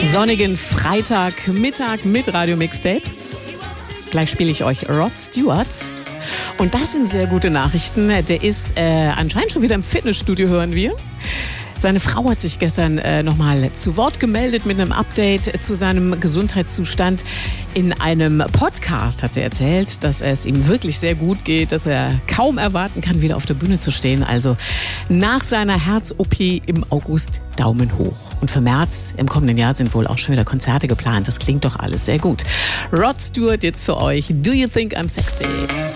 sonnigen Freitagmittag mit Radio Mixtape. Gleich spiele ich euch Rod Stewart. Und das sind sehr gute Nachrichten. Der ist anscheinend schon wieder im Fitnessstudio, hören wir. Seine Frau hat sich gestern nochmal zu Wort gemeldet mit einem Update zu seinem Gesundheitszustand. In einem Podcast hat sie erzählt, dass es ihm wirklich sehr gut geht, dass er kaum erwarten kann, wieder auf der Bühne zu stehen. Also nach seiner Herz-OP im August Daumen hoch. Und für März im kommenden Jahr sind wohl auch schon wieder Konzerte geplant. Das klingt doch alles sehr gut. Rod Stewart jetzt für euch. Do you think I'm sexy?